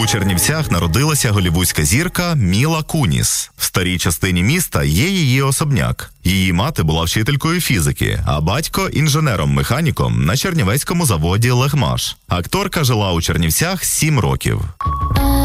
У Чернівцях народилася голлівудська зірка Міла Куніс. В старій частині міста є її особняк. Її мати була вчителькою фізики, а батько – інженером-механіком на чернівецькому заводі «Легмаш». Акторка жила у Чернівцях 7 років.